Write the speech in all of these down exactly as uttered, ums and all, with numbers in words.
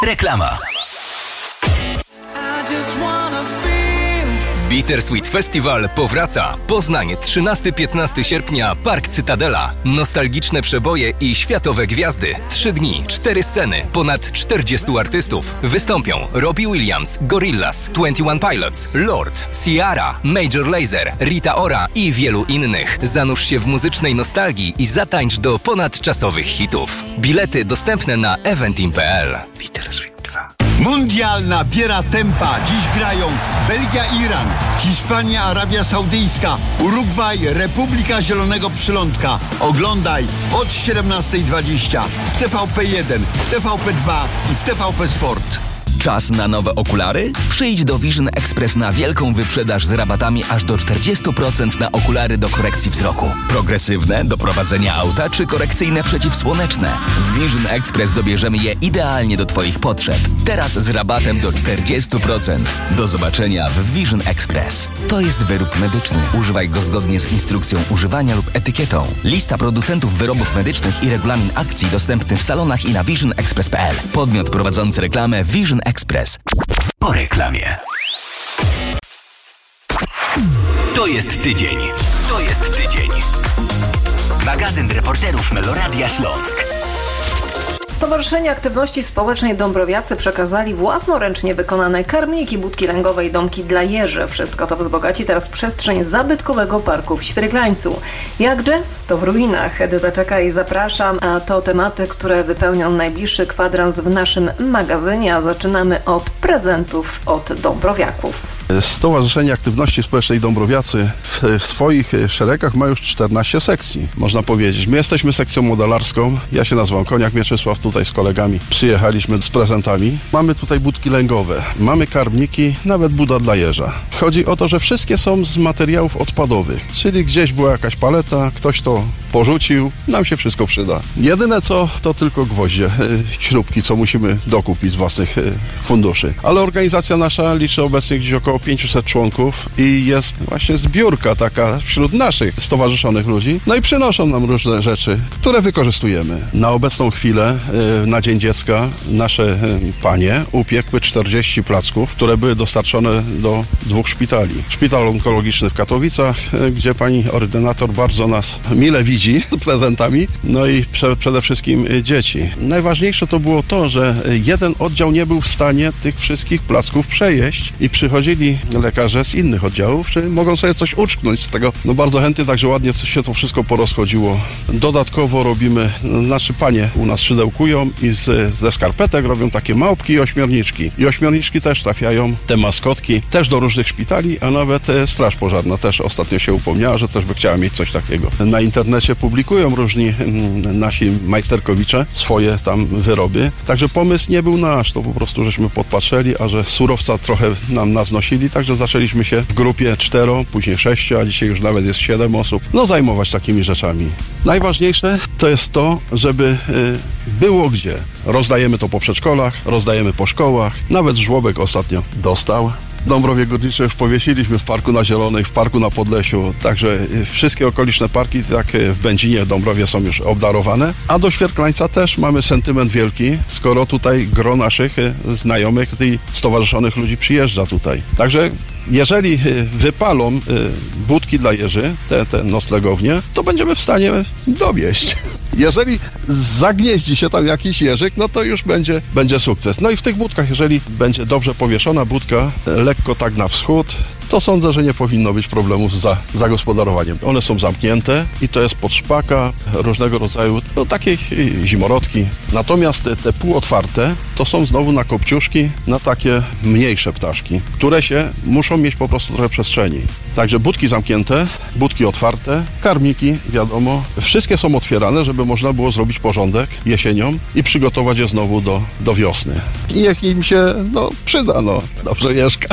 Reklama. Bittersweet Festival powraca. Poznań, trzynastego do piętnastego sierpnia, Park Cytadela. Nostalgiczne przeboje i światowe gwiazdy. Trzy dni, cztery sceny, ponad czterdziestu artystów. Wystąpią Robbie Williams, Gorillaz, dwadzieścia jeden Pilots, Lord, Ciara, Major Lazer, Rita Ora i wielu innych. Zanurz się w muzycznej nostalgii i zatańcz do ponadczasowych hitów. Bilety dostępne na eventim kropka p l. Bittersweet dwa. Mundial nabiera tempa. Dziś grają Belgia, Iran, Hiszpania, Arabia Saudyjska, Urugwaj, Republika Zielonego Przylądka. Oglądaj od siedemnastej dwadzieścia w T V P jeden, w T V P dwa i w T V P Sport. Czas na nowe okulary? Przyjdź do Vision Express na wielką wyprzedaż z rabatami aż do czterdzieści procent na okulary do korekcji wzroku. Progresywne do prowadzenia auta czy korekcyjne przeciwsłoneczne. W Vision Express dobierzemy je idealnie do Twoich potrzeb. Teraz z rabatem do czterdzieści procent. Do zobaczenia w Vision Express. To jest wyrób medyczny. Używaj go zgodnie z instrukcją używania lub etykietą. Lista producentów wyrobów medycznych i regulamin akcji dostępny w salonach i na vision express kropka p l. Podmiot prowadzący reklamę Vision Express. Po reklamie. To jest tydzień. To jest tydzień. Magazyn reporterów Meloradia Śląsk. Stowarzyszenie Aktywności Społecznej Dąbrowiacy przekazali własnoręcznie wykonane karmniki, budki lęgowe i domki dla jeży. Wszystko to wzbogaci teraz przestrzeń zabytkowego parku w Świrglańcu. Jak jazz, to w ruinach. Edyta czeka i zapraszam, a to tematy, które wypełnią najbliższy kwadrans w naszym magazynie, a zaczynamy od prezentów od dąbrowiaków. Stowarzyszenie Aktywności Społecznej Dąbrowiacy w swoich szeregach ma już czternaście sekcji, można powiedzieć. My jesteśmy sekcją modelarską, ja się nazywam Koniak Mieczysław, tutaj z kolegami przyjechaliśmy z prezentami. Mamy tutaj budki lęgowe, mamy karmniki, nawet buda dla jeża. Chodzi o to, że wszystkie są z materiałów odpadowych, czyli gdzieś była jakaś paleta, ktoś to porzucił, nam się wszystko przyda. Jedyne co, to tylko gwoździe, śrubki, co musimy dokupić z własnych funduszy. Ale organizacja nasza liczy obecnie gdzieś około pięćset członków i jest właśnie zbiórka taka wśród naszych stowarzyszonych ludzi. No i przynoszą nam różne rzeczy, które wykorzystujemy. Na obecną chwilę, na Dzień Dziecka, nasze panie upiekły czterdzieści placków, które były dostarczone do dwóch szpitali. Szpital onkologiczny w Katowicach, gdzie pani ordynator bardzo nas mile widzi z prezentami, no i prze, przede wszystkim dzieci. Najważniejsze to było to, że jeden oddział nie był w stanie tych wszystkich placków przejeść i przychodzili lekarze z innych oddziałów, czy mogą sobie coś uczknąć z tego. No bardzo chętnie, także ładnie się to wszystko porozchodziło. Dodatkowo robimy, znaczy panie u nas szydełkują i z, ze skarpetek robią takie małpki i ośmiorniczki. I ośmiorniczki też trafiają, te maskotki, też do różnych szpitali, a nawet Straż Pożarna też ostatnio się upomniała, że też by chciała mieć coś takiego. Na internecie publikują różni mm, nasi majsterkowicze swoje tam wyroby, także pomysł nie był nasz, to po prostu żeśmy podpatrzyli, a że surowca trochę nam naznosili, także zaczęliśmy się w grupie cztero, później sześciu, a dzisiaj już nawet jest siedem osób, no zajmować takimi rzeczami. Najważniejsze to jest to, żeby y, było gdzie. Rozdajemy to po przedszkolach, rozdajemy po szkołach, nawet żłobek ostatnio dostał. W Dąbrowie Górniczej powiesiliśmy w Parku na Zielonej, w Parku na Podlesiu, także wszystkie okoliczne parki, tak w Będzinie, w Dąbrowie są już obdarowane, a do Świerklańca też mamy sentyment wielki, skoro tutaj gro naszych znajomych i stowarzyszonych ludzi przyjeżdża tutaj. Także jeżeli wypalą budki dla jeży, te, te noclegownie, to będziemy w stanie dowieść. Jeżeli zagnieździ się tam jakiś jeżyk, no to już będzie, będzie sukces. No i w tych budkach, jeżeli będzie dobrze powieszona budka, lekko tak na wschód, to sądzę, że nie powinno być problemów z za, zagospodarowaniem. One są zamknięte i to jest pod szpaka, różnego rodzaju, no takie zimorodki. Natomiast te, te półotwarte to są znowu na kopciuszki, na takie mniejsze ptaszki, które się muszą mieć po prostu trochę przestrzeni. Także budki zamknięte, budki otwarte, karmniki, wiadomo, wszystkie są otwierane, żeby można było zrobić porządek jesienią i przygotować je znowu do, do wiosny. I niech im się, no, przyda, no, dobrze mieszka.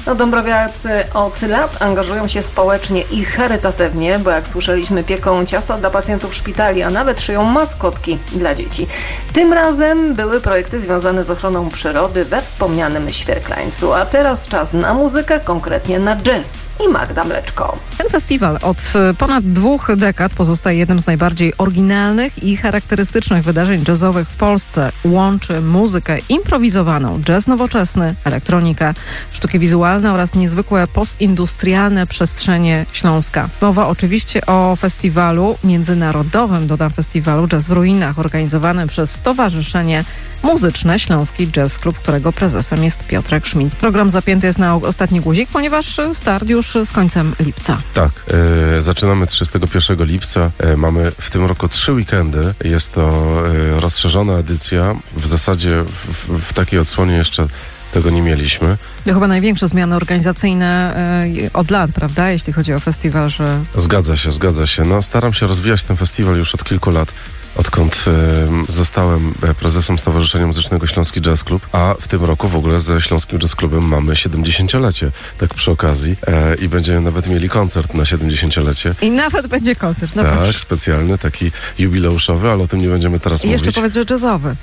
No, dąbrowiacy od lat angażują się społecznie i charytatywnie, bo jak słyszeliśmy, pieką ciasta dla pacjentów szpitali, a nawet szyją maskotki dla dzieci. Tym razem były projekty związane z ochroną przyrody we wspomnianym Świerklańcu. A teraz czas na muzykę, konkretnie na jazz i Magda Mleczko. Ten festiwal od ponad dwóch dekad pozostaje jednym z najbardziej oryginalnych i charakterystycznych wydarzeń jazzowych w Polsce. Łączy muzykę improwizowaną, jazz nowoczesny, elektronikę, sztuki wizualne oraz niezwykłe postindustrialne przestrzenie Śląska. Mowa oczywiście o festiwalu międzynarodowym, dodam festiwalu Jazz w Ruinach, organizowanym przez Stowarzyszenie Muzyczne Śląski Jazz Club, którego prezesem jest Piotrek Schmidt. Program zapięty jest na ostatni guzik, ponieważ start już z końcem lipca. Tak, e, zaczynamy trzydziestego pierwszego lipca. E, mamy w tym roku trzy weekendy. Jest to e, rozszerzona edycja. W zasadzie w, w takiej odsłonie jeszcze tego nie mieliśmy. To chyba największe zmiany organizacyjne y, od lat, prawda? Jeśli chodzi o festiwal, że... Zgadza się, zgadza się. No, staram się rozwijać ten festiwal już od kilku lat. Odkąd e, zostałem prezesem Stowarzyszenia Muzycznego Śląski Jazz Club, a w tym roku w ogóle ze Śląskim Jazz Clubem mamy siedemdziesięciolecie, tak przy okazji, e, i będziemy nawet mieli koncert na siedemdziesięciolecie. I nawet będzie koncert, no tak, proszę. specjalny, taki jubileuszowy, ale o tym nie będziemy teraz I mówić. jeszcze powiedz, że jazzowy.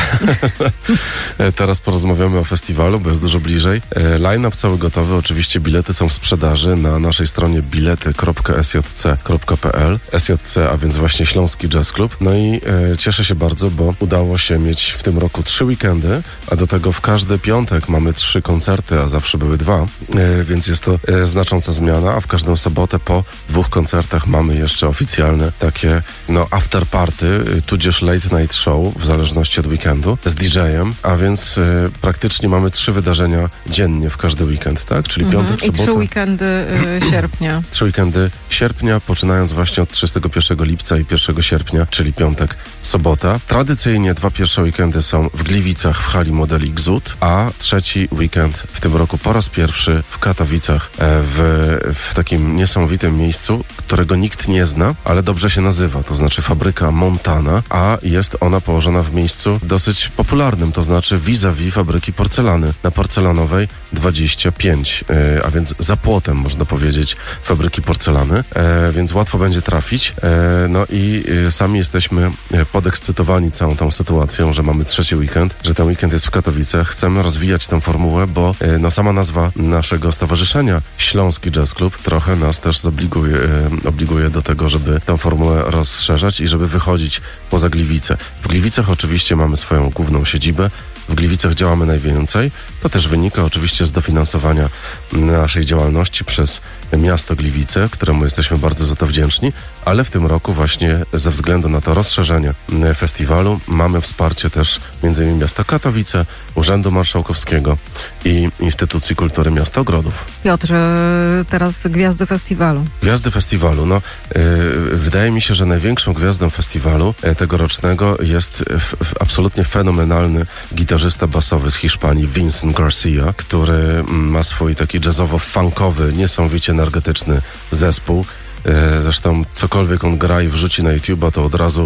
Teraz porozmawiamy o festiwalu, bo jest dużo bliżej. E, line-up cały gotowy, oczywiście bilety są w sprzedaży na naszej stronie bilety kropka s j c kropka p l. S J C, a więc właśnie Śląski Jazz Club. No i I e, cieszę się bardzo, bo udało się mieć w tym roku trzy weekendy, a do tego w każdy piątek mamy trzy koncerty, a zawsze były dwa, e, więc jest to e, znacząca zmiana, a w każdą sobotę po dwóch koncertach mamy jeszcze oficjalne takie no after party, e, tudzież late night show, w zależności od weekendu, z D J-em, a więc e, praktycznie mamy trzy wydarzenia dziennie w każdy weekend, tak? Czyli Mhm. piątek, I sobota. trzy weekendy y, sierpnia. Trzy weekendy sierpnia, poczynając właśnie od trzydziestego pierwszego lipca i pierwszego sierpnia, czyli piątek, sobota. Tradycyjnie dwa pierwsze weekendy są w Gliwicach w hali Modeli Gzut, a trzeci weekend w tym roku po raz pierwszy w Katowicach, w, w takim niesamowitym miejscu, którego nikt nie zna, ale dobrze się nazywa, to znaczy fabryka Montana, a jest ona położona w miejscu dosyć popularnym, to znaczy vis-a-vis fabryki porcelany na Porcelanowej dwadzieścia pięć, a więc za płotem, można powiedzieć, fabryki porcelany, więc łatwo będzie trafić. No i sami jesteśmy podekscytowani całą tą sytuacją, że mamy trzeci weekend, że ten weekend jest w Katowicach. Chcemy rozwijać tę formułę, bo no, sama nazwa naszego stowarzyszenia Śląski Jazz Club trochę nas też zobliguje, obliguje do tego, żeby tę formułę rozszerzać i żeby wychodzić poza Gliwice. W Gliwicach oczywiście mamy swoją główną siedzibę, w Gliwicach działamy najwięcej. To też wynika oczywiście z dofinansowania naszej działalności przez miasto Gliwice, któremu jesteśmy bardzo za to wdzięczni, ale w tym roku właśnie ze względu na to rozszerzenie festiwalu mamy wsparcie też między innymi miasta Katowice, Urzędu Marszałkowskiego i Instytucji Kultury Miasta Ogrodów. Piotr, teraz gwiazdy festiwalu. Gwiazdy festiwalu. No, yy, wydaje mi się, że największą gwiazdą festiwalu yy, tegorocznego jest f, f, absolutnie fenomenalny gitarzysta basowy z Hiszpanii, Vincent Garcia, który ma swój taki jazzowo-funkowy, niesamowicie energetyczny zespół. Zresztą cokolwiek on gra i wrzuci na YouTube'a, to od razu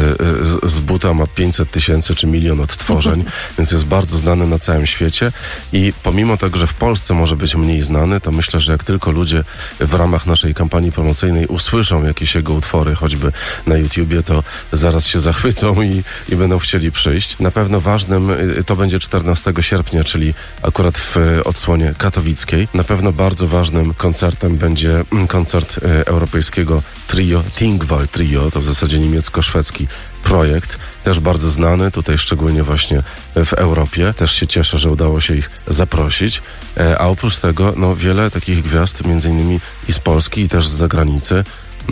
z buta ma pięćset tysięcy czy milion odtworzeń, więc jest bardzo znany na całym świecie i pomimo tego, że w Polsce może być mniej znany, to myślę, że jak tylko ludzie w ramach naszej kampanii promocyjnej usłyszą jakieś jego utwory, choćby na YouTubie, to zaraz się zachwycą i, i będą chcieli przyjść. Na pewno ważnym, to będzie czternastego sierpnia, czyli akurat w odsłonie katowickiej. Na pewno bardzo ważnym koncertem będzie koncert europejski europejskiego trio, Tingval Trio, to w zasadzie niemiecko-szwedzki projekt, też bardzo znany, tutaj szczególnie właśnie w Europie. Też się cieszę, że udało się ich zaprosić. A oprócz tego, no wiele takich gwiazd, między innymi i z Polski, i też z zagranicy.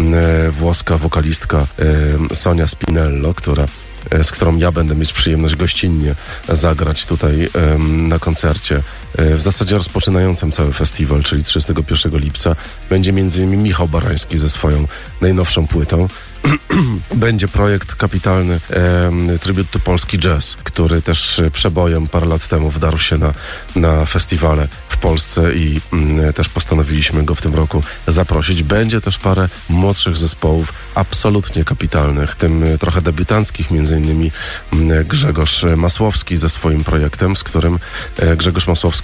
Włoska wokalistka Sonia Spinello, która z którą ja będę mieć przyjemność gościnnie zagrać tutaj um, na koncercie. W zasadzie rozpoczynającym cały festiwal, czyli trzydziestego pierwszego lipca, będzie między innymi Michał Barański ze swoją najnowszą płytą. Będzie projekt kapitalny e, Tribute to Polski Jazz, który też przebojem parę lat temu wdarł się na, na festiwale w Polsce i mm, też postanowiliśmy go w tym roku zaprosić. Będzie też parę młodszych zespołów, absolutnie kapitalnych, tym trochę debiutanckich, między innymi Grzegorz Masłowski ze swoim projektem, z którym Grzegorz Masłowski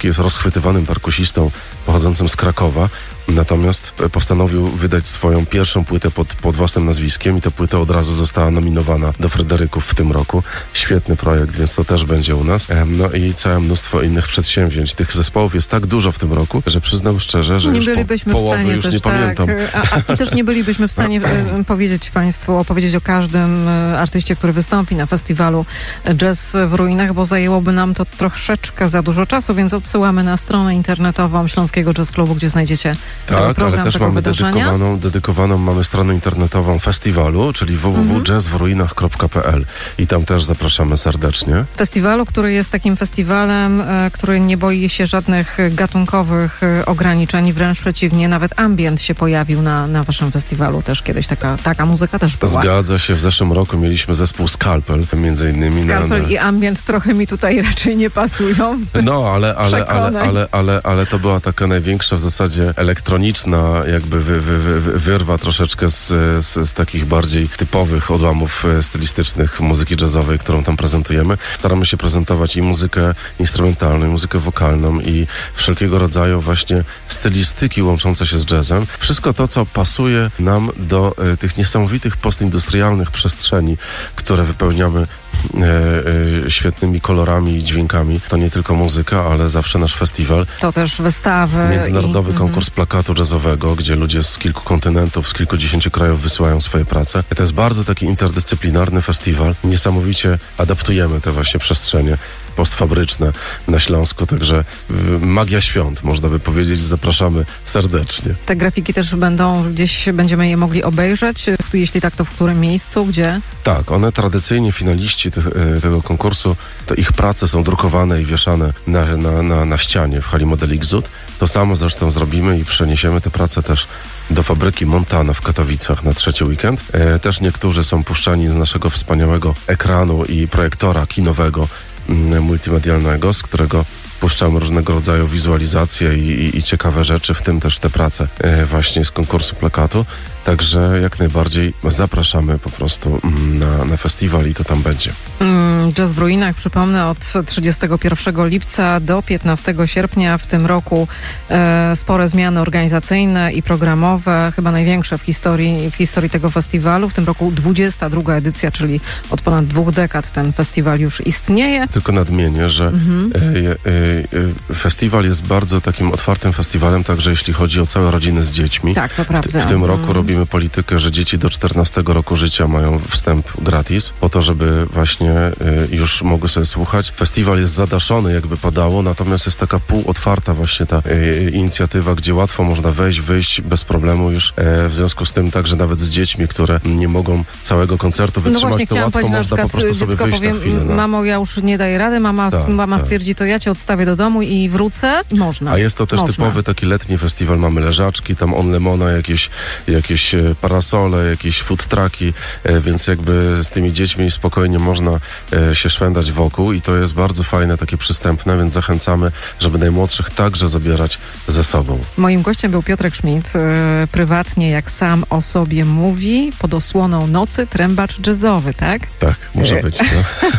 Kwiatkowski jest rozchwytywanym perkusistą pochodzącym z Krakowa, natomiast postanowił wydać swoją pierwszą płytę pod, pod własnym nazwiskiem i ta płyta od razu została nominowana do Fryderyków w tym roku. Świetny projekt, więc to też będzie u nas. No i całe mnóstwo innych przedsięwzięć. Tych zespołów jest tak dużo w tym roku, że przyznam szczerze, że nie już bylibyśmy po, w połowy stanie już też, nie tak, pamiętam. A, a i też nie bylibyśmy w stanie e, powiedzieć Państwu, opowiedzieć o każdym e, artyście, który wystąpi na festiwalu Jazz w Ruinach, bo zajęłoby nam to troszeczkę za dużo czasu, więc odsyłamy na stronę internetową Śląskiego Jazz Clubu, gdzie znajdziecie cały Tak, program ale też tego mamy wydarzenia. dedykowaną, dedykowaną mamy stronę internetową festiwalu, czyli w w w kropka jazz w ruinach kropka p l i tam też zapraszamy serdecznie. Festiwalu, który jest takim festiwalem, e, który nie boi się żadnych gatunkowych e, ograniczeń, wręcz przeciwnie, nawet ambient się pojawił na, na waszym festiwalu też kiedyś, taka, taka muzyka też była. Zgadza się, w zeszłym roku mieliśmy zespół Scalpel, między innymi. Scalpel na, na... i ambient trochę mi tutaj raczej nie pasują. No, ale, ale, ale, ale, ale, ale to była taka największa w zasadzie elektroniczna jakby wy, wy, wy, wyrwa troszeczkę z, z, z takich bardziej typowych odłamów stylistycznych muzyki jazzowej, którą tam prezentujemy. Staramy się prezentować i muzykę instrumentalną, i muzykę wokalną i wszelkiego rodzaju właśnie stylistyki łączące się z jazzem. Wszystko to, co pasuje nam do y, tych niesamowitych postindustrialnych przestrzeni, które wypełniamy E, e, świetnymi kolorami i dźwiękami. To nie tylko muzyka, ale zawsze nasz festiwal. To też wystawy. Międzynarodowy i... konkurs plakatu jazzowego, gdzie ludzie z kilku kontynentów, z kilkudziesięciu krajów wysyłają swoje prace. To jest bardzo taki interdyscyplinarny festiwal. Niesamowicie adaptujemy te właśnie przestrzenie postfabryczne na Śląsku, także y, magia świąt, można by powiedzieć. Zapraszamy serdecznie. Te grafiki też będą, gdzieś będziemy je mogli obejrzeć, jeśli tak, to w którym miejscu, gdzie? Tak, one tradycyjnie, finaliści tych, y, tego konkursu, to ich prace są drukowane i wieszane na, na, na, na ścianie w hali Model Xud. To samo zresztą zrobimy i przeniesiemy te prace też do fabryki Montana w Katowicach na trzeci weekend. E, też niektórzy są puszczani z naszego wspaniałego ekranu i projektora kinowego multimedialnego, z którego puszczamy różnego rodzaju wizualizacje i, i, i ciekawe rzeczy, w tym też te prace e, właśnie z konkursu plakatu. Także jak najbardziej zapraszamy po prostu na, na festiwal i to tam będzie. Mm, Jazz w Ruinach, przypomnę, od trzydziestego pierwszego lipca do piętnastego sierpnia w tym roku e, spore zmiany organizacyjne i programowe, chyba największe w historii, w historii tego festiwalu. W tym roku dwudziesta druga edycja, czyli od ponad dwóch dekad ten festiwal już istnieje. Tylko nadmienię, że mhm. e, e, e, festiwal jest bardzo takim otwartym festiwalem, także jeśli chodzi o całe rodziny z dziećmi. Tak, to prawda. W, w tym roku mhm. robimy politykę, że dzieci do czternastego roku życia mają wstęp gratis, po to, żeby właśnie y, już mogły sobie słuchać. Festiwal jest zadaszony, jakby padało, natomiast jest taka półotwarta właśnie ta y, inicjatywa, gdzie łatwo można wejść, wyjść bez problemu już. E, w związku z tym także nawet z dziećmi, które nie mogą całego koncertu wytrzymać, no właśnie, to łatwo powiedzieć, można po prostu sobie wyjść powiem, na chwilę. No. Mamo, ja już nie daję rady, mama, tak, mama tak. stwierdzi, to ja cię odstawię do domu i wrócę. Można. A jest to też można. typowy taki letni festiwal. Mamy leżaczki, tam on lemona, jakieś, jakieś parasole, jakieś food trucki, więc jakby z tymi dziećmi spokojnie można się szwendać wokół i to jest bardzo fajne, takie przystępne, więc zachęcamy, żeby najmłodszych także zabierać ze sobą. Moim gościem był Piotrek Schmidt, prywatnie, jak sam o sobie mówi, pod osłoną nocy trębacz jazzowy, tak? Tak, może być. No,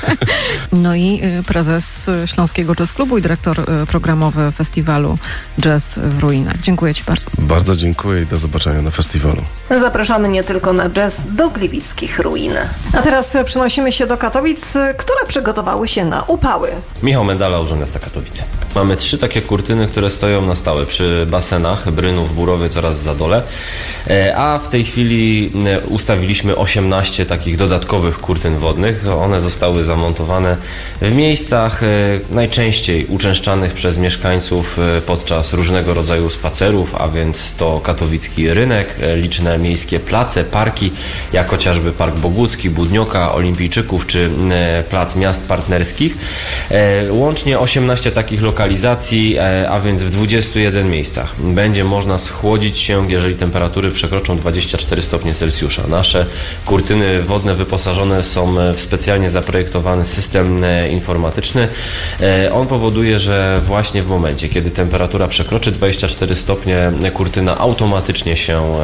no i prezes Śląskiego Jazz Clubu i dyrektor programowy festiwalu Jazz w Ruinach. Dziękuję ci bardzo. Bardzo dziękuję i do zobaczenia na festiwalu. Zapraszamy nie tylko na jazz do gliwickich ruin. A teraz przenosimy się do Katowic, które przygotowały się na upały. Michał Medala, Urząd Miasta Katowice. Mamy trzy takie kurtyny, które stoją na stałe przy basenach Brynów, Burowiec oraz Zadole, a w tej chwili ustawiliśmy osiemnaście takich dodatkowych kurtyn wodnych. One zostały zamontowane w miejscach najczęściej uczęszczanych przez mieszkańców podczas różnego rodzaju spacerów, a więc to katowicki rynek, liczne miejskie place, parki, jak chociażby Park Bogucki, Budnioka, Olimpijczyków czy Plac Miast Partnerskich. Łącznie osiemnaście takich lokalizacji, a więc w dwudziestu jeden miejscach. Będzie można schłodzić się, jeżeli temperatury przekroczą dwadzieścia cztery stopnie Celsjusza. Nasze kurtyny wodne wyposażone są w specjalnie zaprojektowany system informatyczny. On powoduje, że właśnie w momencie, kiedy temperatura przekroczy dwadzieścia cztery stopnie, kurtyna automatycznie się włączy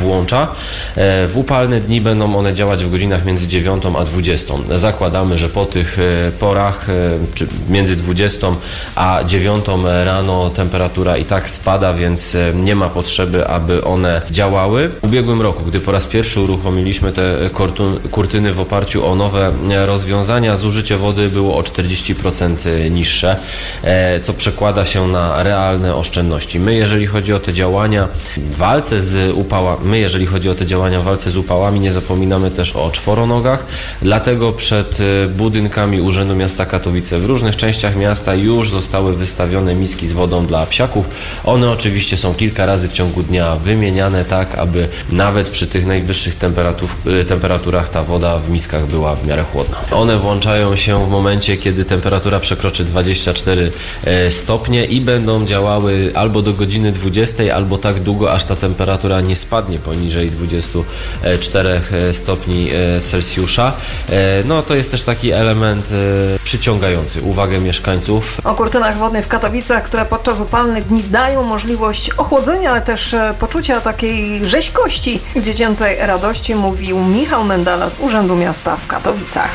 włącza. W upalne dni będą one działać w godzinach między dziewiątą a dwudziestą. Zakładamy, że po tych porach, czy między dwudziestą a dziewiątą rano temperatura i tak spada, więc nie ma potrzeby, aby one działały. W ubiegłym roku, gdy po raz pierwszy uruchomiliśmy te kurtyny w oparciu o nowe rozwiązania, zużycie wody było o czterdzieści procent niższe, co przekłada się na realne oszczędności. My, jeżeli chodzi o te działania w walce z upałami, my, jeżeli chodzi o te działania w walce z upałami, nie zapominamy też o czworonogach, dlatego przed budynkami Urzędu Miasta Katowice w różnych częściach miasta już zostały wystawione miski z wodą dla psiaków. One oczywiście są kilka razy w ciągu dnia wymieniane tak, aby nawet przy tych najwyższych temperaturach ta woda w miskach była w miarę chłodna. One włączają się w momencie, kiedy temperatura przekroczy dwadzieścia cztery stopnie i będą działały albo do godziny dwudziestej, albo tak długo, aż ta temperatura nie spadnie poniżej dwudziestu czterech stopni Celsjusza. No to jest też taki element przyciągający uwagę mieszkańców. O kurtynach wodnych w Katowicach, które podczas upalnych dni dają możliwość ochłodzenia, ale też poczucia takiej rzeźkości i dziecięcej radości, mówił Michał Mendala z Urzędu Miasta w Katowicach.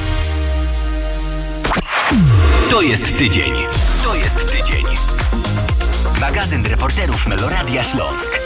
To jest tydzień. To jest tydzień. Magazyn reporterów Meloradia Śląsk.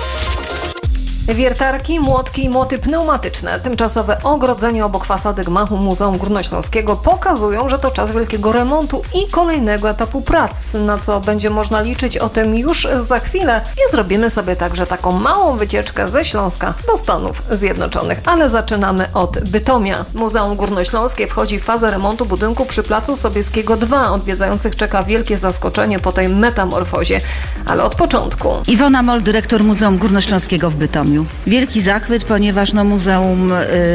Wiertarki, młotki i młoty pneumatyczne, tymczasowe ogrodzenie obok fasady gmachu Muzeum Górnośląskiego pokazują, że to czas wielkiego remontu i kolejnego etapu prac, na co będzie można liczyć, o tym już za chwilę. I zrobimy sobie także taką małą wycieczkę ze Śląska do Stanów Zjednoczonych. Ale zaczynamy od Bytomia. Muzeum Górnośląskie wchodzi w fazę remontu budynku przy Placu Sobieskiego dwa. Odwiedzających czeka wielkie zaskoczenie po tej metamorfozie, ale od początku. Iwona Moll, dyrektor Muzeum Górnośląskiego w Bytomiu. Wielki zachwyt, ponieważ no, muzeum,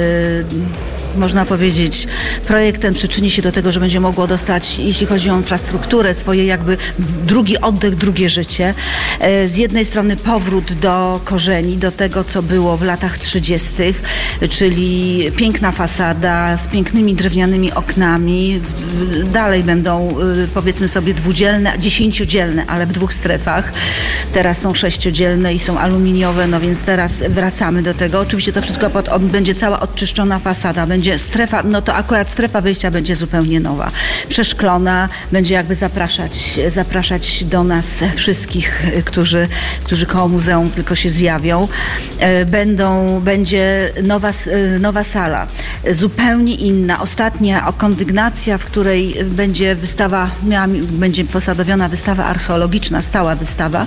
yy, można powiedzieć, projekt ten przyczyni się do tego, że będzie mogło dostać, jeśli chodzi o infrastrukturę, swoje jakby drugi oddech, drugie życie. Yy, z jednej strony powrót do korzeni, do tego, co było w latach trzydziestych, czyli piękna fasada z pięknymi drewnianymi oknami. Dalej będą, yy, powiedzmy sobie, dwudzielne, dziesięciodzielne, ale w dwóch strefach. Teraz są sześciodzielne i są aluminiowe, no więc teraz wracamy do tego. Oczywiście to wszystko pod, będzie cała odczyszczona fasada, będzie strefa, no to akurat strefa wyjścia będzie zupełnie nowa. Przeszklona, będzie jakby zapraszać, zapraszać do nas wszystkich, którzy, którzy koło muzeum tylko się zjawią. Będą, będzie nowa, nowa sala, zupełnie inna. Ostatnia kondygnacja, w której będzie wystawa, miała, będzie posadowiona wystawa archeologiczna, stała wystawa,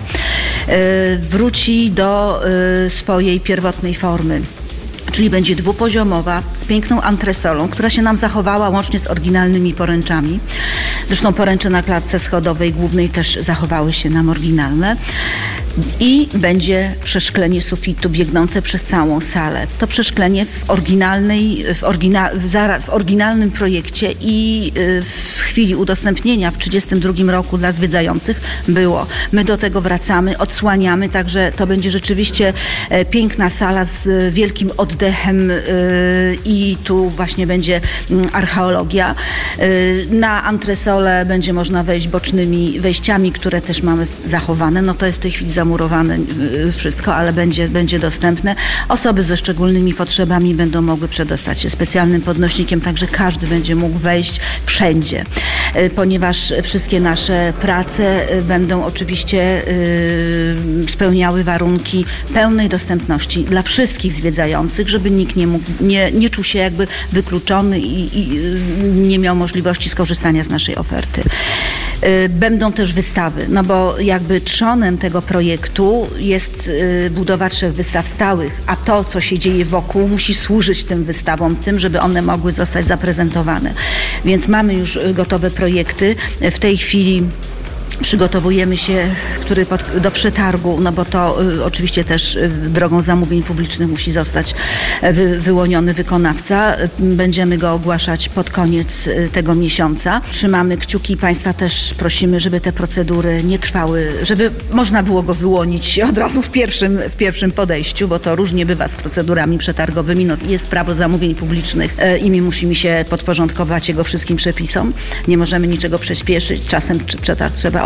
wróci do swojej pierwotnej formy. Czyli będzie dwupoziomowa, z piękną antresolą, która się nam zachowała łącznie z oryginalnymi poręczami. Zresztą poręcze na klatce schodowej głównej też zachowały się nam oryginalne. I będzie przeszklenie sufitu biegnące przez całą salę. To przeszklenie w, oryginalnej, w, orygina, w, zara, w oryginalnym projekcie i w chwili udostępnienia w trzydziestym drugim roku dla zwiedzających było. My do tego wracamy, odsłaniamy, także to będzie rzeczywiście piękna sala z wielkim oddechem i tu właśnie będzie archeologia. Na antresolę będzie można wejść bocznymi wejściami, które też mamy zachowane. No to jest w tej chwili zamurowane wszystko, ale będzie, będzie dostępne. Osoby ze szczególnymi potrzebami będą mogły przedostać się specjalnym podnośnikiem, także każdy będzie mógł wejść wszędzie, ponieważ wszystkie nasze prace będą oczywiście spełniały warunki pełnej dostępności dla wszystkich zwiedzających, żeby nikt nie mógł, nie, nie czuł się jakby wykluczony i, i nie miał możliwości skorzystania z naszej oferty. Będą też wystawy, no bo jakby trzonem tego projektu jest budowa trzech wystaw stałych, a to, co się dzieje wokół, musi służyć tym wystawom, tym, żeby one mogły zostać zaprezentowane. Więc mamy już gotowe projekty. W tej chwili przygotowujemy się który pod, do przetargu, no bo to y, oczywiście też y, drogą zamówień publicznych musi zostać wy, wyłoniony wykonawca. Y, będziemy go ogłaszać pod koniec y, tego miesiąca. Trzymamy kciuki, Państwa też prosimy, żeby te procedury nie trwały, żeby można było go wyłonić od razu w pierwszym, w pierwszym podejściu, bo to różnie bywa z procedurami przetargowymi. No, jest prawo zamówień publicznych y, i my musimy się podporządkować jego wszystkim przepisom. Nie możemy niczego przyspieszyć. Czasem przetarg trzeba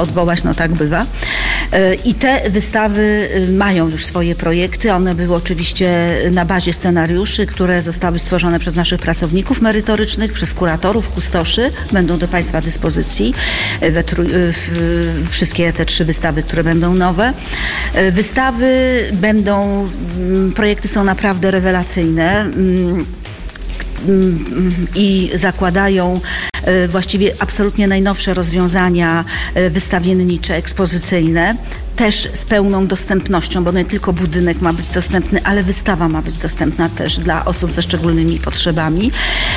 odwołać, no tak bywa. I te wystawy mają już swoje projekty. One były oczywiście na bazie scenariuszy, które zostały stworzone przez naszych pracowników merytorycznych, przez kuratorów, kustoszy. Będą do Państwa dyspozycji we trój- w, wszystkie te trzy wystawy, które będą nowe. Wystawy będą, projekty są naprawdę rewelacyjne i zakładają właściwie absolutnie najnowsze rozwiązania wystawiennicze, ekspozycyjne, też z pełną dostępnością, bo nie tylko budynek ma być dostępny, ale wystawa ma być dostępna też dla osób ze szczególnymi potrzebami.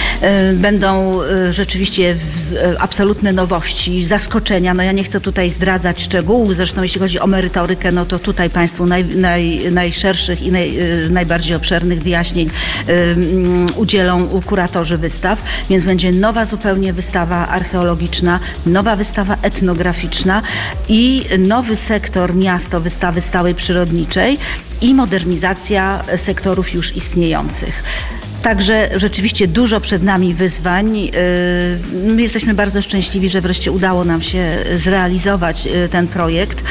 Będą rzeczywiście absolutne nowości, zaskoczenia. No ja nie chcę tutaj zdradzać szczegółów, zresztą jeśli chodzi o merytorykę, no to tutaj Państwu naj, naj, najszerszych i naj, najbardziej obszernych wyjaśnień udzielą kuratorzy wystaw, więc będzie nowa zupełnie wystawa archeologiczna, nowa wystawa etnograficzna i nowy sektor miasto wystawy stałej przyrodniczej i modernizacja sektorów już istniejących. Także rzeczywiście dużo przed nami wyzwań. My jesteśmy bardzo szczęśliwi, że wreszcie udało nam się zrealizować ten projekt,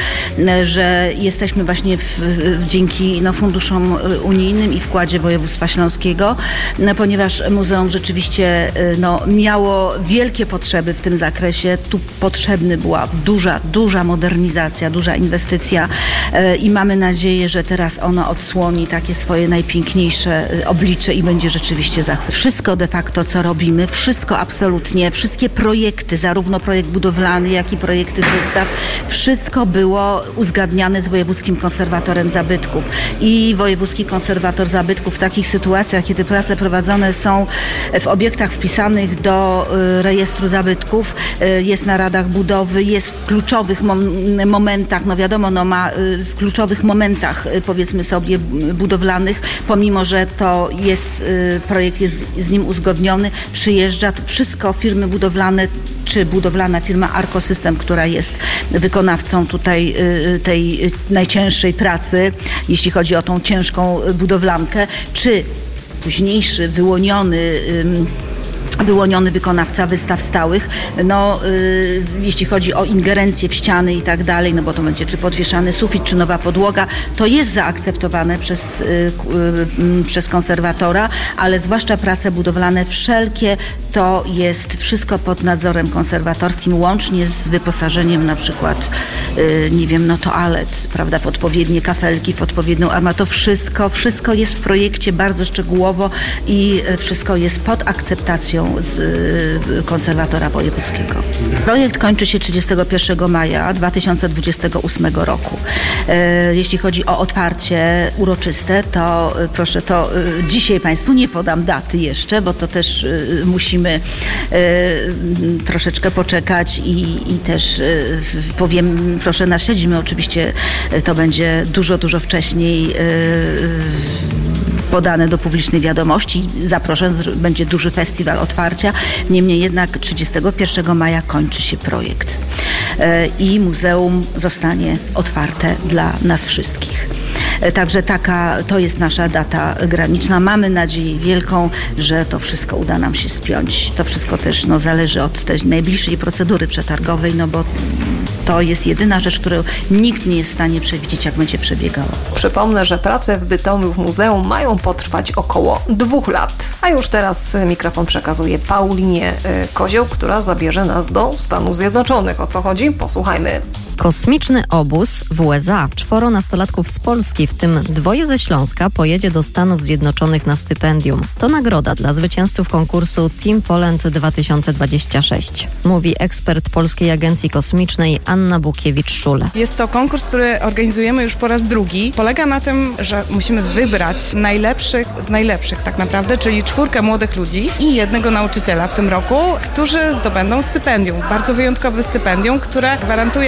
że jesteśmy właśnie w, dzięki no, funduszom unijnym i wkładzie województwa śląskiego, ponieważ muzeum rzeczywiście no, miało wielkie potrzeby w tym zakresie. Tu potrzebna była duża, duża modernizacja, duża inwestycja i mamy nadzieję, że teraz ono odsłoni takie swoje najpiękniejsze oblicze i będzie rzeczywiście zachwyt. Wszystko de facto, co robimy, wszystko absolutnie, wszystkie projekty, zarówno projekt budowlany, jak i projekty wystaw, wszystko było uzgadniane z Wojewódzkim Konserwatorem Zabytków. I Wojewódzki Konserwator Zabytków w takich sytuacjach, kiedy prace prowadzone są w obiektach wpisanych do rejestru zabytków, jest na radach budowy, jest w kluczowych mom- momentach, no wiadomo, no ma w kluczowych momentach, powiedzmy sobie, budowlanych, pomimo że to jest projekt jest z nim uzgodniony, przyjeżdża to wszystko, firmy budowlane, czy budowlana firma Arkosystem, która jest wykonawcą tutaj tej najcięższej pracy, jeśli chodzi o tą ciężką budowlankę, czy późniejszy wyłoniony wyłoniony wykonawca wystaw stałych, no y, jeśli chodzi o ingerencję w ściany i tak dalej, no bo to będzie czy podwieszany sufit, czy nowa podłoga, to jest zaakceptowane przez, y, y, przez konserwatora, ale zwłaszcza prace budowlane wszelkie, to jest wszystko pod nadzorem konserwatorskim, łącznie z wyposażeniem na przykład, y, nie wiem, no toalet, prawda, w odpowiednie kafelki, w odpowiednią armatę, to wszystko, wszystko jest w projekcie bardzo szczegółowo i wszystko jest pod akceptacją z konserwatora wojewódzkiego. Projekt kończy się trzydziestego pierwszego maja dwa tysiące dwudziestego ósmego roku. Jeśli chodzi o otwarcie uroczyste, to proszę, to dzisiaj Państwu nie podam daty jeszcze, bo to też musimy troszeczkę poczekać i, i też powiem, proszę nas śledzić, my oczywiście to będzie dużo, dużo wcześniej podane do publicznej wiadomości. Zaproszony będzie duży festiwal otwarcia. Niemniej jednak trzydziestego pierwszego maja kończy się projekt i muzeum zostanie otwarte dla nas wszystkich. Także taka, to jest nasza data graniczna. Mamy nadzieję wielką, że to wszystko uda nam się spiąć. To wszystko też no, zależy od tej najbliższej procedury przetargowej, no bo to jest jedyna rzecz, którą nikt nie jest w stanie przewidzieć, jak będzie przebiegała. Przypomnę, że prace w Bytomiu w muzeum mają potrwać około dwóch lat. A już teraz mikrofon przekazuję Paulinie Kozioł, która zabierze nas do Stanów Zjednoczonych. O co chodzi? Posłuchajmy. Kosmiczny obóz w U S A. Czworo nastolatków z Polski, w tym dwoje ze Śląska, pojedzie do Stanów Zjednoczonych na stypendium. To nagroda dla zwycięzców konkursu Team Poland dwa tysiące dwadzieścia sześć. Mówi ekspert Polskiej Agencji Kosmicznej Anna Bukiewicz-Szule. Jest to konkurs, który organizujemy już po raz drugi. Polega na tym, że musimy wybrać najlepszych z najlepszych tak naprawdę, czyli czwórkę młodych ludzi i jednego nauczyciela w tym roku, którzy zdobędą stypendium. Bardzo wyjątkowe stypendium, które gwarantuje wyjazd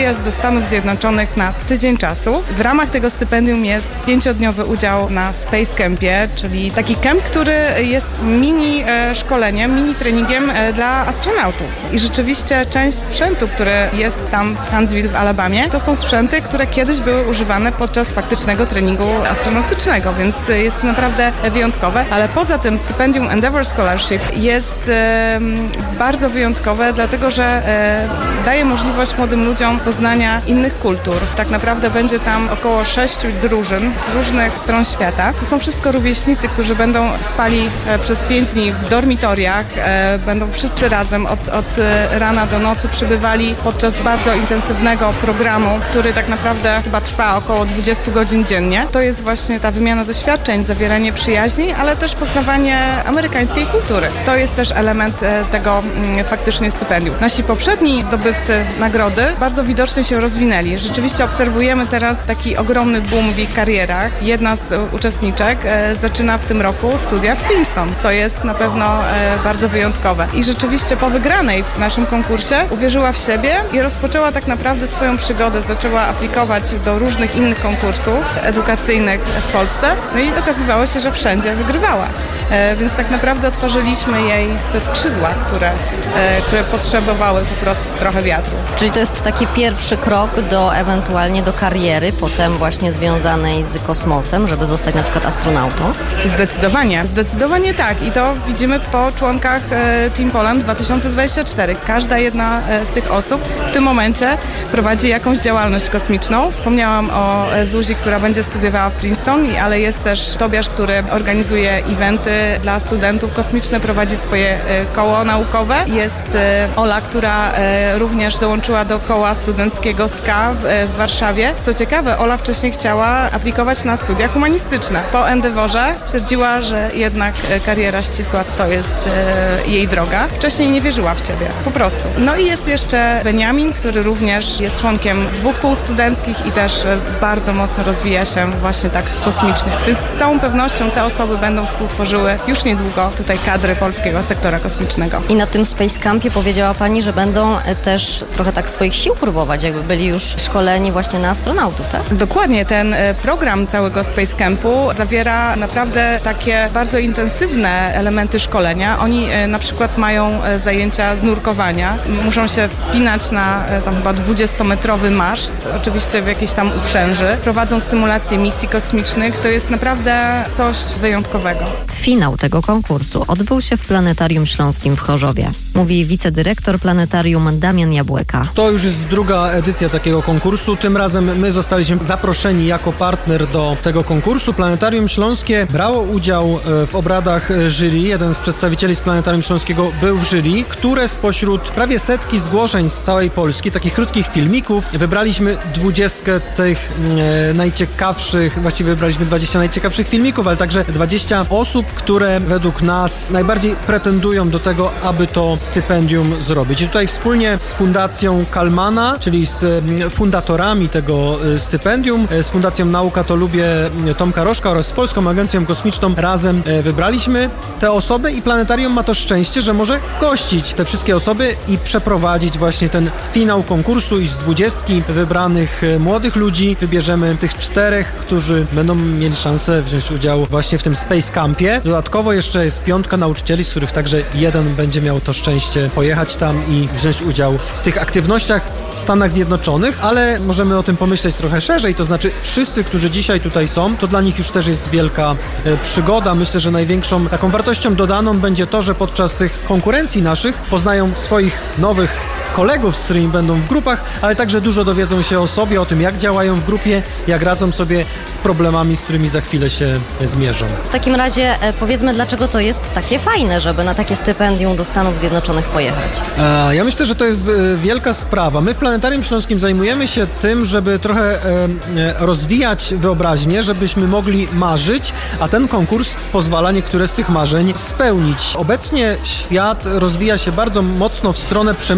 wyjazd do Stanów Zjednoczonych na tydzień czasu. W ramach tego stypendium jest pięciodniowy udział na Space Campie, czyli taki camp, który jest mini e, szkoleniem, mini treningiem e, dla astronautów. I rzeczywiście część sprzętu, który jest tam w Huntsville w Alabamie, to są sprzęty, które kiedyś były używane podczas faktycznego treningu astronautycznego, więc jest naprawdę wyjątkowe. Ale poza tym stypendium Endeavor Scholarship jest e, bardzo wyjątkowe, dlatego że e, daje możliwość młodym ludziom poznania innych kultur. Tak naprawdę będzie tam około sześciu drużyn z różnych stron świata. To są wszystko rówieśnicy, którzy będą spali e, przez pięć dni w dormitoriach, e, będą wszyscy razem od, od rana do nocy przebywali podczas bardzo intensywnego programu, który tak naprawdę chyba trwa około dwadzieścia godzin dziennie. To jest właśnie ta wymiana doświadczeń, zawieranie przyjaźni, ale też poznawanie amerykańskiej kultury. To jest też element e, tego m, faktycznie stypendium. Nasi poprzedni zdobywcy nagrody bardzo widocznie się rozwinęli. Rzeczywiście obserwujemy teraz taki ogromny boom w ich karierach. Jedna z e, uczestniczek e, zaczyna w tym roku studia w Princeton, co jest na pewno e, bardzo wyjątkowe. I rzeczywiście po wygranej w naszym konkursie uwierzyła w siebie i rozpoczęła tak naprawdę swoją przygodę. Zaczęła aplikować do różnych innych konkursów edukacyjnych w Polsce. No i okazywało się, że wszędzie wygrywała. E, więc tak naprawdę otworzyliśmy jej te skrzydła, które, e, które potrzebowały po prostu trochę wiatru. Czyli to jest taki pierwszy krok do ewentualnie do kariery, potem właśnie związanej z kosmosem, żeby zostać na przykład astronautą? Zdecydowanie, zdecydowanie tak. I to widzimy po członkach e, Team Poland dwa tysiące dwadzieścia cztery. Każda jedna e, z tych osób w tym momencie prowadzi jakąś działalność kosmiczną. Wspomniałam o e, Zuzi, która będzie studiowała w Princeton, ale jest też Tobiasz, który organizuje eventy dla studentów kosmiczne, prowadzi swoje e, koło naukowe. Jest e, Ola, która e, również dołączyła do koła studenckiego S K A w, e, w Warszawie. Co ciekawe, Ola wcześniej chciała aplikować na studia humanistyczne. Po Endeavorze stwierdziła, że jednak e, kariera ścisła to jest e, jej droga. Wcześniej nie wierzyła w siebie, po prostu. No i jest jeszcze Beniamin, który również jest członkiem dwóch kół studenckich i też e, bardzo mocno rozwija się właśnie tak kosmicznie. Więc z całą pewnością te osoby będą współtworzyły już niedługo tutaj kadry polskiego sektora kosmicznego. I na tym Space Campie powiedziała Pani, że będą też trochę tak swoich sił próbować, jakby byli już szkoleni właśnie na astronautów, tak? Dokładnie. Ten program całego Space Campu zawiera naprawdę takie bardzo intensywne elementy szkolenia. Oni na przykład mają zajęcia z nurkowania. Muszą się wspinać na tam chyba dwudziestometrowy maszt, oczywiście w jakiejś tam uprzęży. Prowadzą symulacje misji kosmicznych. To jest naprawdę coś wyjątkowego. Finał tego konkursu odbył się w Planetarium Śląskim w Chorzowie. Mówi wicedyrektor planetarium Damian Jabłeka. To już jest druga edycja takiego konkursu. Tym razem my zostaliśmy zaproszeni jako partner do tego konkursu. Planetarium Śląskie brało udział w obradach jury. Jeden z przedstawicieli z Planetarium Śląskiego był w jury, które spośród prawie setki zgłoszeń z całej Polski, takich krótkich filmików, wybraliśmy dwudziestkę tych e, najciekawszych, właściwie wybraliśmy dwadzieścia najciekawszych filmików, ale także dwadzieścia osób, które według nas najbardziej pretendują do tego, aby to stypendium zrobić. I tutaj wspólnie z Fundacją Kalmana, czyli z fundatorami tego stypendium, z Fundacją Nauka to Lubię Tomka Rożka oraz z Polską Agencją Kosmiczną razem wybraliśmy te osoby i planetarium ma to szczęście, że może gościć te wszystkie osoby i przeprowadzić właśnie ten finał konkursu i z dwudziestki wybranych młodych ludzi wybierzemy tych czterech, którzy będą mieli szansę wziąć udział właśnie w tym Space Campie. Dodatkowo jeszcze jest piątka nauczycieli, z których także jeden będzie miał to szczęście pojechać tam i wziąć udział w tych aktywnościach w Stanach Zjednoczonych, ale możemy o tym pomyśleć trochę szerzej, to znaczy wszyscy, którzy dzisiaj tutaj są, to dla nich już też jest wielka e, przygoda. Myślę, że największą taką wartością dodaną będzie to, że podczas tych konkurencji naszych poznają swoich nowych kolegów, z którymi będą w grupach, ale także dużo dowiedzą się o sobie, o tym, jak działają w grupie, jak radzą sobie z problemami, z którymi za chwilę się zmierzą. W takim razie e, powiedzmy, dlaczego to jest takie fajne, żeby na takie stypendium do Stanów Zjednoczonych pojechać? E, ja myślę, że to jest e, wielka sprawa. My w Planetarium Śląskim zajmujemy się tym, żeby trochę e, e, rozwijać wyobraźnię, żebyśmy mogli marzyć, a ten konkurs pozwala niektóre z tych marzeń spełnić. Obecnie świat rozwija się bardzo mocno w stronę przemysłu kosmicznego.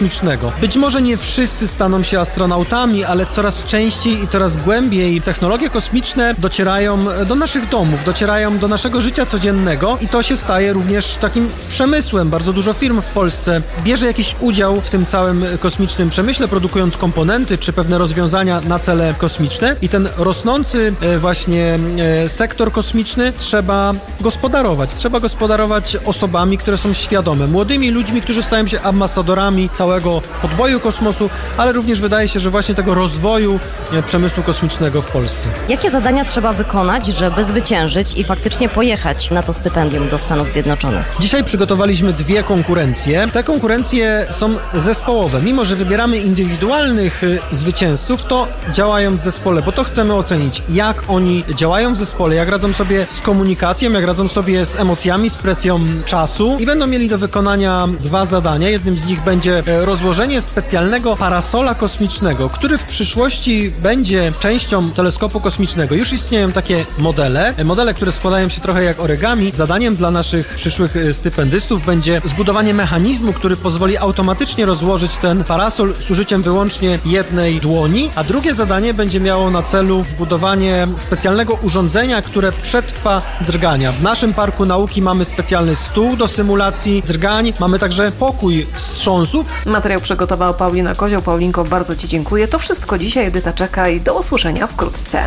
kosmicznego. Być może nie wszyscy staną się astronautami, ale coraz częściej i coraz głębiej technologie kosmiczne docierają do naszych domów, docierają do naszego życia codziennego i to się staje również takim przemysłem. Bardzo dużo firm w Polsce bierze jakiś udział w tym całym kosmicznym przemyśle, produkując komponenty czy pewne rozwiązania na cele kosmiczne i ten rosnący właśnie sektor kosmiczny trzeba gospodarować. Trzeba gospodarować osobami, które są świadome, młodymi ludźmi, którzy stają się ambasadorami całego podboju kosmosu, ale również wydaje się, że właśnie tego rozwoju przemysłu kosmicznego w Polsce. Jakie zadania trzeba wykonać, żeby zwyciężyć i faktycznie pojechać na to stypendium do Stanów Zjednoczonych? Dzisiaj przygotowaliśmy dwie konkurencje. Te konkurencje są zespołowe. Mimo że wybieramy indywidualnych zwycięzców, to działają w zespole, bo to chcemy ocenić, jak oni działają w zespole, jak radzą sobie z komunikacją, jak radzą sobie z emocjami, z presją czasu i będą mieli do wykonania dwa zadania. Jednym z nich będzie rozłożenie specjalnego parasola kosmicznego, który w przyszłości będzie częścią teleskopu kosmicznego. Już istnieją takie modele, modele, które składają się trochę jak origami. Zadaniem dla naszych przyszłych stypendystów będzie zbudowanie mechanizmu, który pozwoli automatycznie rozłożyć ten parasol z użyciem wyłącznie jednej dłoni, a drugie zadanie będzie miało na celu zbudowanie specjalnego urządzenia, które przetrwa drgania. W naszym Parku Nauki mamy specjalny stół do symulacji drgań, mamy także pokój wstrząsów. Materiał przygotowała Paulina Kozioł. Paulinko, bardzo Ci dziękuję. To wszystko dzisiaj. Edyta czeka i do usłyszenia wkrótce.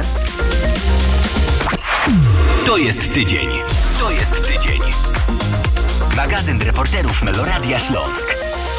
To jest tydzień. To jest tydzień. Magazyn reporterów Meloradia Śląsk.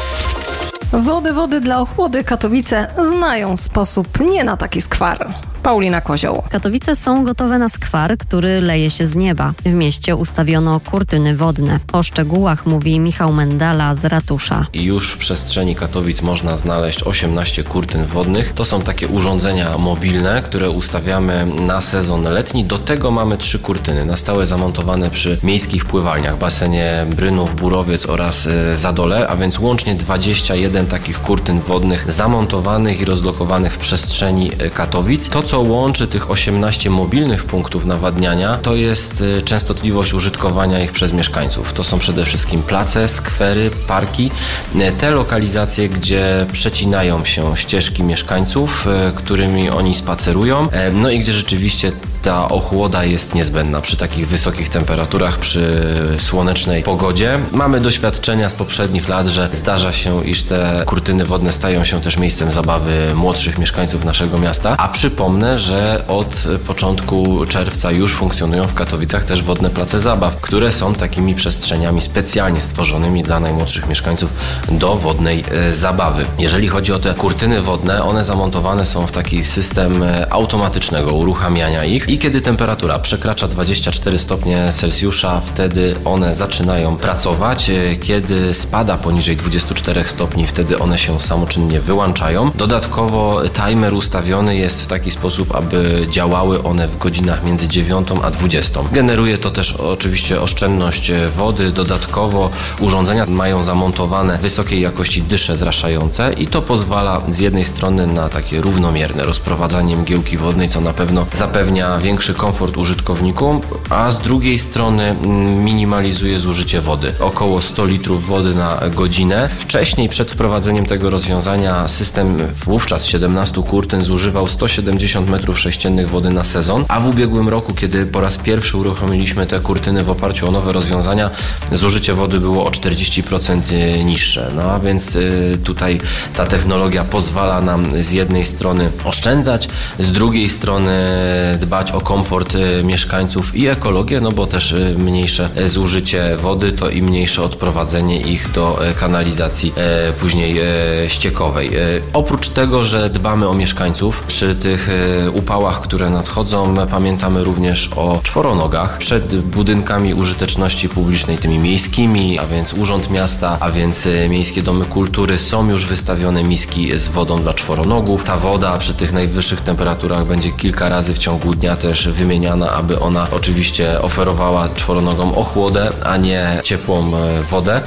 Wody, wody dla ochłody. Katowice znają sposób nie na taki skwar. Paulina Kozioł. Katowice są gotowe na skwar, który leje się z nieba. W mieście ustawiono kurtyny wodne. O szczegółach mówi Michał Mendala z ratusza. I już w przestrzeni Katowic można znaleźć osiemnaście kurtyn wodnych. To są takie urządzenia mobilne, które ustawiamy na sezon letni. Do tego mamy trzy kurtyny na stałe zamontowane przy miejskich pływalniach, basenie Brynów, Burowiec oraz y, Zadole, a więc łącznie dwadzieścia jeden takich kurtyn wodnych zamontowanych i rozlokowanych w przestrzeni y, Katowic. To, co łączy tych osiemnaście mobilnych punktów nawadniania, to jest częstotliwość użytkowania ich przez mieszkańców. To są przede wszystkim place, skwery, parki, te lokalizacje, gdzie przecinają się ścieżki mieszkańców, którymi oni spacerują, no i gdzie rzeczywiście ta ochłoda jest niezbędna przy takich wysokich temperaturach, przy słonecznej pogodzie. Mamy doświadczenia z poprzednich lat, że zdarza się, iż te kurtyny wodne stają się też miejscem zabawy młodszych mieszkańców naszego miasta, a przypomnę, że od początku czerwca już funkcjonują w Katowicach też wodne place zabaw, które są takimi przestrzeniami specjalnie stworzonymi dla najmłodszych mieszkańców do wodnej e, zabawy. Jeżeli chodzi o te kurtyny wodne, one zamontowane są w taki system automatycznego uruchamiania ich i kiedy temperatura przekracza dwadzieścia cztery stopnie Celsjusza, wtedy one zaczynają pracować. Kiedy spada poniżej dwudziestu czterech stopni, wtedy one się samoczynnie wyłączają. Dodatkowo timer ustawiony jest w taki sposób, aby działały one w godzinach między dziewiątą a dwudziestą. Generuje to też oczywiście oszczędność wody. Dodatkowo urządzenia mają zamontowane wysokiej jakości dysze zraszające i to pozwala z jednej strony na takie równomierne rozprowadzanie mgiełki wodnej, co na pewno zapewnia większy komfort użytkownikom, a z drugiej strony minimalizuje zużycie wody. Około sto litrów wody na godzinę. Wcześniej, przed wprowadzeniem tego rozwiązania, system wówczas siedemnastu kurtyn zużywał sto siedemdziesiąt metrów sześciennych wody na sezon, a w ubiegłym roku, kiedy po raz pierwszy uruchomiliśmy te kurtyny w oparciu o nowe rozwiązania, zużycie wody było o czterdzieści procent niższe. No a więc tutaj ta technologia pozwala nam z jednej strony oszczędzać, z drugiej strony dbać o komfort mieszkańców i ekologię, no bo też mniejsze zużycie wody to i mniejsze odprowadzenie ich do kanalizacji później ściekowej. Oprócz tego, że dbamy o mieszkańców, przy tych upałach, które nadchodzą, pamiętamy również o czworonogach. Przed budynkami użyteczności publicznej, tymi miejskimi, a więc Urząd Miasta, a więc Miejskie Domy Kultury, są już wystawione miski z wodą dla czworonogów. Ta woda przy tych najwyższych temperaturach będzie kilka razy w ciągu dnia też wymieniana, aby ona oczywiście oferowała czworonogom ochłodę, a nie ciepłą wodę.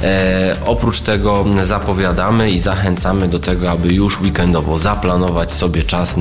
E, oprócz tego zapowiadamy i zachęcamy do tego, aby już weekendowo zaplanować sobie czas na e,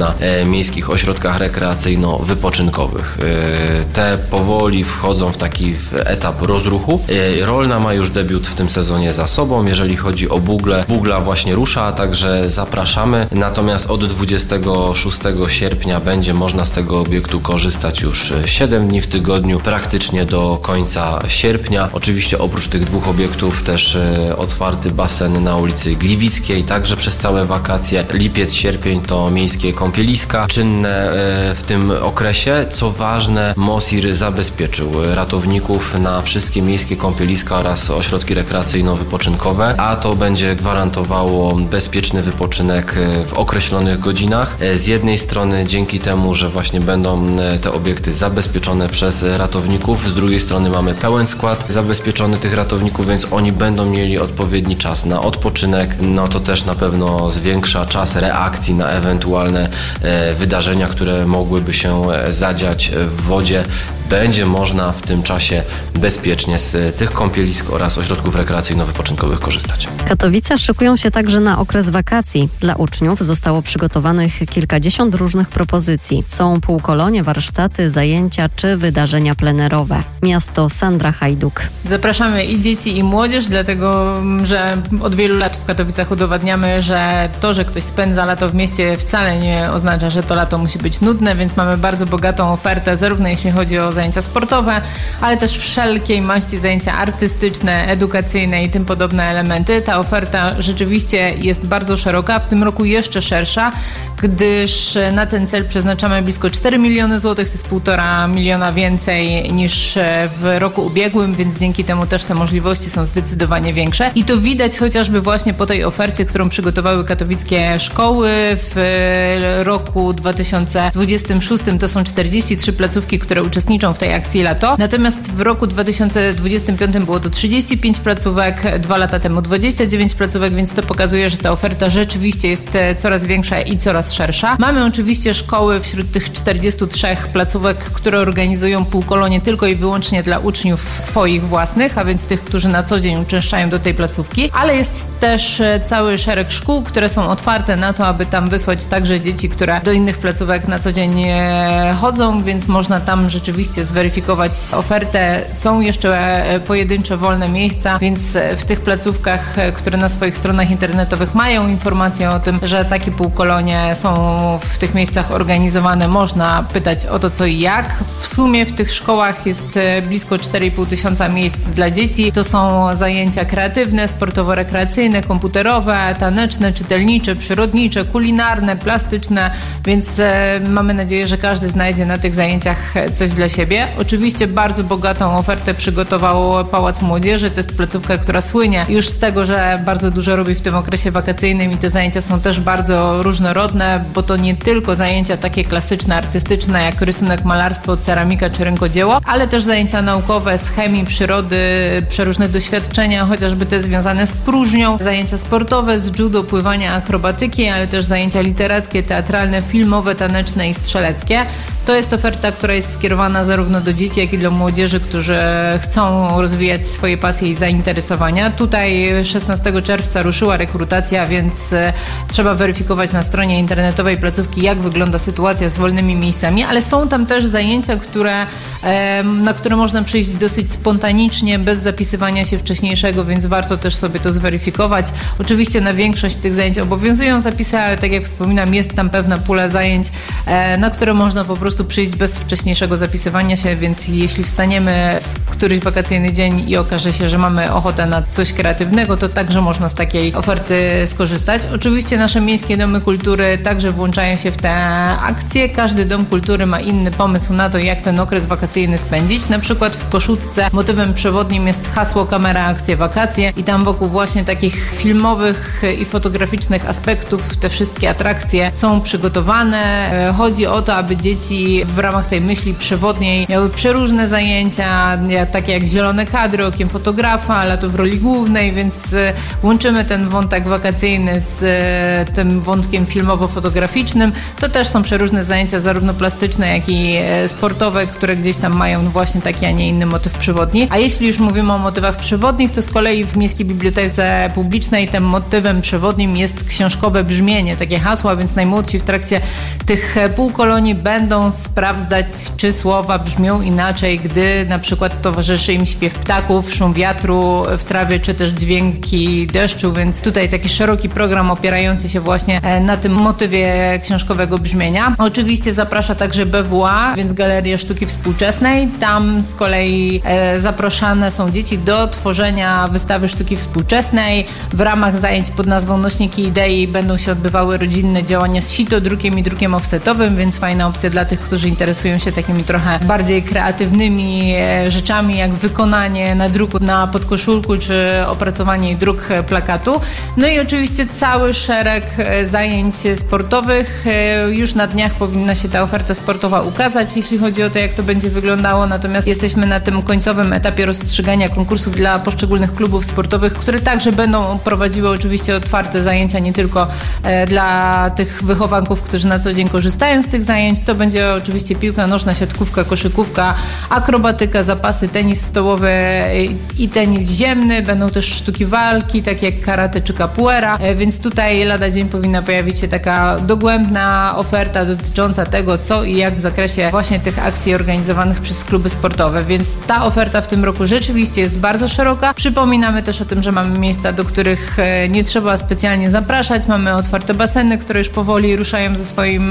miejskich ośrodkach rekreacyjno-wypoczynkowych. Te powoli wchodzą w taki etap rozruchu. Rolna ma już debiut w tym sezonie za sobą. Jeżeli chodzi o bugle, bugla właśnie rusza, także zapraszamy. Natomiast od dwudziestego szóstego sierpnia będzie można z tego obiektu korzystać już siedem dni w tygodniu, praktycznie do końca sierpnia. Oczywiście oprócz tych dwóch obiektów też otwarty basen na ulicy Gliwickiej, także przez całe wakacje. Lipiec, sierpień to miejskie kąpieliska czynne w tym okresie. Co ważne, MOSIR zabezpieczył ratowników na wszystkie miejskie kąpieliska oraz ośrodki rekreacyjno-wypoczynkowe, a to będzie gwarantowało bezpieczny wypoczynek w określonych godzinach. Z jednej strony dzięki temu, że właśnie będą te obiekty zabezpieczone przez ratowników, z drugiej strony mamy pełen skład zabezpieczony tych ratowników, więc oni będą mieli odpowiedni czas na odpoczynek. No to też na pewno zwiększa czas reakcji na ewentualne e, wydarzenia, które mogłyby się zadziać w wodzie. Będzie można w tym czasie bezpiecznie z tych kąpielisk oraz ośrodków rekreacyjno-wypoczynkowych korzystać. Katowice szykują się także na okres wakacji. Dla uczniów zostało przygotowanych kilkadziesiąt różnych propozycji. Są półkolonie, warsztaty, zajęcia czy wydarzenia plenerowe. Miasto Sandra Hajduk. Zapraszamy i dzieci, i młodzież, dlatego że od wielu lat w Katowicach udowadniamy, że to, że ktoś spędza lato w mieście, wcale nie oznacza, że to lato musi być nudne, więc mamy bardzo bogatą ofertę, zarówno jeśli chodzi o zajęcia sportowe, ale też wszelkiej maści zajęcia artystyczne, edukacyjne i tym podobne elementy. Ta oferta rzeczywiście jest bardzo szeroka, w tym roku jeszcze szersza, gdyż na ten cel przeznaczamy blisko cztery miliony złotych, to jest półtora miliona więcej niż w roku ubiegłym, więc dzięki temu też te możliwości są zdecydowanie większe. I to widać chociażby właśnie po tej ofercie, którą przygotowały katowickie szkoły w roku dwa tysiące dwudziestym szóstym. To są czterdzieści trzy placówki, które uczestniczą w tej akcji lato. Natomiast w roku dwa tysiące dwudziestym piątym było to trzydzieści pięć placówek, dwa lata temu dwadzieścia dziewięć placówek, więc to pokazuje, że ta oferta rzeczywiście jest coraz większa i coraz szersza. Mamy oczywiście szkoły wśród tych czterdziestu trzech placówek, które organizują półkolonie tylko i wyłącznie dla uczniów swoich własnych, a więc tych, którzy na co dzień uczęszczają do tej placówki, ale jest też cały szereg szkół, które są otwarte na to, aby tam wysłać także dzieci, które do innych placówek na co dzień chodzą, więc można tam rzeczywiście zweryfikować ofertę. Są jeszcze pojedyncze wolne miejsca, więc w tych placówkach, które na swoich stronach internetowych mają informację o tym, że takie półkolonie są w tych miejscach organizowane, można pytać o to co i jak. W sumie w tych szkołach jest blisko cztery i pół tysiąca miejsc dla dzieci. To są zajęcia kreatywne, sportowo-rekreacyjne, komputerowe, taneczne, czytelnicze, przyrodnicze, kulinarne, plastyczne, więc mamy nadzieję, że każdy znajdzie na tych zajęciach coś dla siebie. Oczywiście bardzo bogatą ofertę przygotował Pałac Młodzieży. To jest placówka, która słynie już z tego, że bardzo dużo robi w tym okresie wakacyjnym i te zajęcia są też bardzo różnorodne, bo to nie tylko zajęcia takie klasyczne, artystyczne jak rysunek, malarstwo, ceramika czy rękodzieło, ale też zajęcia naukowe z chemii, przyrody, przeróżne doświadczenia, chociażby te związane z próżnią, zajęcia sportowe z judo, pływania, akrobatyki, ale też zajęcia literackie, teatralne, filmowe, taneczne i strzeleckie. To jest oferta, która jest skierowana zarówno do dzieci, jak i dla młodzieży, którzy chcą rozwijać swoje pasje i zainteresowania. Tutaj szesnastego czerwca ruszyła rekrutacja, więc trzeba weryfikować na stronie internetowej placówki, jak wygląda sytuacja z wolnymi miejscami, ale są tam też zajęcia, które, na które można przyjść dosyć spontanicznie, bez zapisywania się wcześniejszego, więc warto też sobie to zweryfikować. Oczywiście na większość tych zajęć obowiązują zapisy, ale tak jak wspominam, jest tam pewna pula zajęć, na które można po prostu przyjść bez wcześniejszego zapisywania się, więc jeśli wstaniemy w któryś wakacyjny dzień i okaże się, że mamy ochotę na coś kreatywnego, to także można z takiej oferty skorzystać. Oczywiście nasze miejskie domy kultury także włączają się w te akcje. Każdy dom kultury ma inny pomysł na to, jak ten okres wakacyjny spędzić. Na przykład w Koszutce motywem przewodnim jest hasło Kamera Akcje Wakacje i tam wokół właśnie takich filmowych i fotograficznych aspektów te wszystkie atrakcje są przygotowane. Chodzi o to, aby dzieci dzieci w ramach tej myśli przewodniej miały przeróżne zajęcia, takie jak zielone kadry, okiem fotografa, ale to w roli głównej, więc łączymy ten wątek wakacyjny z tym wątkiem filmowo-fotograficznym. To też są przeróżne zajęcia, zarówno plastyczne, jak i sportowe, które gdzieś tam mają właśnie taki, a nie inny motyw przewodni. A jeśli już mówimy o motywach przewodnich, to z kolei w Miejskiej Bibliotece Publicznej tym motywem przewodnim jest książkowe brzmienie, takie hasła, więc najmłodsi w trakcie tych półkolonii będą sprawdzać, czy słowa brzmią inaczej, gdy na przykład towarzyszy im śpiew ptaków, szum wiatru w trawie, czy też dźwięki deszczu, więc tutaj taki szeroki program opierający się właśnie na tym motywie książkowego brzmienia. Oczywiście zaprasza także B W A, więc Galerię Sztuki Współczesnej. Tam z kolei e, zapraszane są dzieci do tworzenia wystawy sztuki współczesnej. W ramach zajęć pod nazwą Nośniki Idei będą się odbywały rodzinne działania z sitodrukiem i drukiem offsetowym, więc fajna opcja dla tych, którzy interesują się takimi trochę bardziej kreatywnymi e, rzeczami, jak wykonanie nadruku na podkoszulku, czy opracowanie i druk plakatu. No i oczywiście cały szereg e, zajęć sportowych. E, już na dniach powinna się ta oferta sportowa ukazać, jeśli chodzi o to, jak to będzie wyglądało. Natomiast jesteśmy na tym końcowym etapie rozstrzygania konkursów dla poszczególnych klubów sportowych, które także będą prowadziły oczywiście otwarte zajęcia, nie tylko e, dla tych wychowanków, którzy na co dzień korzystają z tych zajęć. To będzie oczywiście piłka nożna, siatkówka, koszykówka, akrobatyka, zapasy, tenis stołowy i tenis ziemny. Będą też sztuki walki, takie jak karate czy capoeira, e, więc tutaj lada dzień powinna pojawić się taka dogłębna oferta dotycząca tego, co i jak w zakresie właśnie tych akcji organizowanych przez kluby sportowe, więc ta oferta w tym roku rzeczywiście jest bardzo szeroka. Przypominamy też o tym, że mamy miejsca, do których nie trzeba specjalnie zapraszać. Mamy otwarte baseny, które już powoli ruszają ze swoim